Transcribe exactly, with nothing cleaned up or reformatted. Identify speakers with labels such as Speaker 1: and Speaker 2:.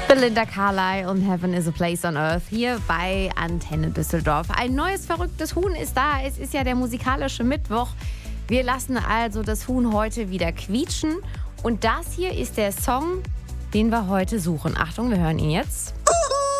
Speaker 1: Belinda Carlisle und Heaven is a Place on Earth hier bei Antenne Düsseldorf. Ein neues verrücktes Huhn ist da. Es ist ja der musikalische Mittwoch. Wir lassen also das Huhn heute wieder quietschen. Und das hier ist der Song, den wir heute suchen. Achtung, wir hören ihn jetzt.